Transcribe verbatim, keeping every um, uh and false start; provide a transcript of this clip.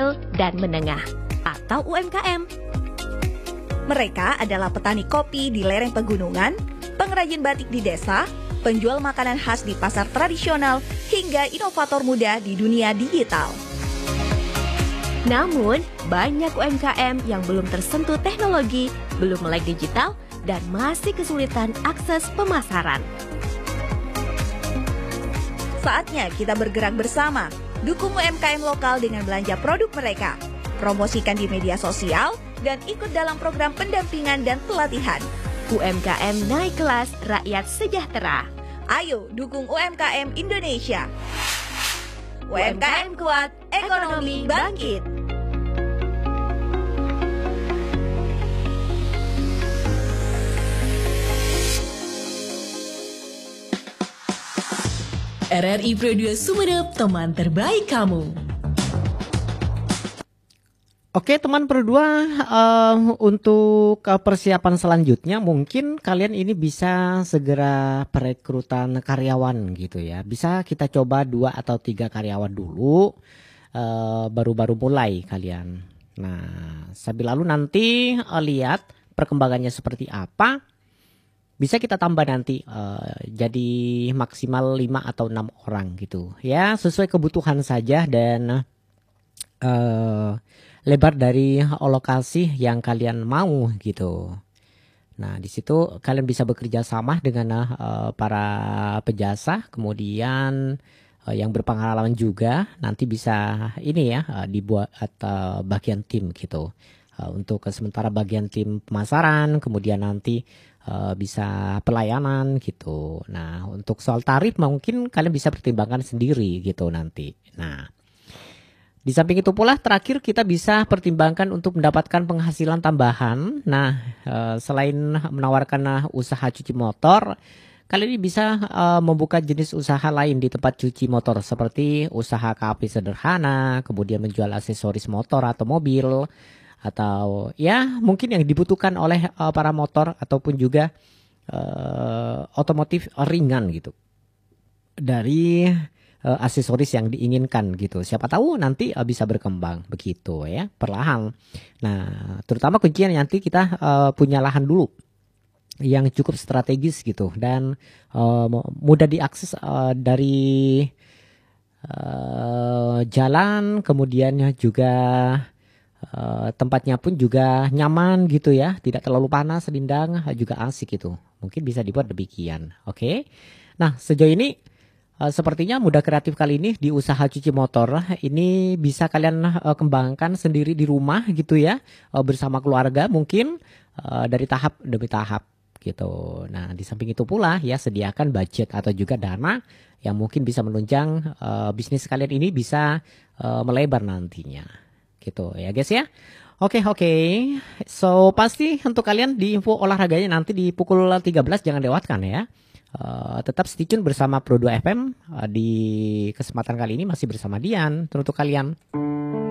kecil dan menengah atau U M K M. Mereka adalah petani kopi di lereng pegunungan, pengrajin batik di desa, penjual makanan khas di pasar tradisional, hingga inovator muda di dunia digital. Namun, banyak U M K M yang belum tersentuh teknologi, belum melek digital, dan masih kesulitan akses pemasaran. Saatnya kita bergerak bersama, dukung U M K M lokal dengan belanja produk mereka, promosikan di media sosial, dan ikut dalam program pendampingan dan pelatihan. U M K M naik kelas, rakyat sejahtera. Ayo dukung U M K M Indonesia. U M K M kuat, ekonomi bangkit. R R I Radio Sumeneb, teman terbaik kamu. Oke teman berdua, uh, untuk uh, persiapan selanjutnya mungkin kalian ini bisa segera perekrutan karyawan gitu ya. Bisa kita coba dua atau tiga karyawan dulu, uh, baru-baru mulai kalian. Nah sambil lalu nanti uh, lihat perkembangannya seperti apa. Bisa kita tambah nanti uh, jadi maksimal lima atau enam orang gitu ya, sesuai kebutuhan saja dan uh, lebar dari lokasi yang kalian mau gitu. Nah di situ kalian bisa bekerja sama dengan uh, para penjasa, kemudian uh, yang berpengalaman juga nanti bisa ini ya uh, dibuat atau bagian tim gitu. Uh, untuk sementara bagian tim pemasaran, kemudian nanti Uh, bisa pelayanan gitu. Nah untuk soal tarif mungkin kalian bisa pertimbangkan sendiri gitu nanti. Nah di samping itu pula terakhir kita bisa pertimbangkan untuk mendapatkan penghasilan tambahan. Nah uh, selain menawarkan uh, usaha cuci motor, kalian ini bisa uh, membuka jenis usaha lain di tempat cuci motor seperti usaha kafe sederhana, kemudian menjual aksesoris motor atau mobil, atau ya mungkin yang dibutuhkan oleh uh, para motor ataupun juga uh, otomotif ringan gitu dari uh, aksesoris yang diinginkan gitu. Siapa tahu nanti uh, bisa berkembang begitu ya perlahan. Nah terutama kuncinya nanti kita uh, punya lahan dulu yang cukup strategis gitu dan uh, mudah diakses uh, dari uh, jalan, kemudian juga Uh, tempatnya pun juga nyaman gitu ya, tidak terlalu panas, rindang, juga asik gitu. Mungkin bisa dibuat demikian. Oke. Okay? Nah sejauh ini uh, sepertinya muda kreatif kali ini di usaha cuci motor ini bisa kalian uh, kembangkan sendiri di rumah gitu ya, uh, bersama keluarga mungkin uh, dari tahap demi tahap gitu. Nah di samping itu pula ya sediakan budget atau juga dana yang mungkin bisa menunjang uh, bisnis kalian ini bisa uh, melebar nantinya. Gitu ya guys ya. Oke okay, oke. Okay. So pasti untuk kalian di info olahraganya nanti di pukul tiga belas jangan lewatkan ya. Uh, tetap stay tune bersama Pro dua F M uh, di kesempatan kali ini masih bersama Dian untuk kalian.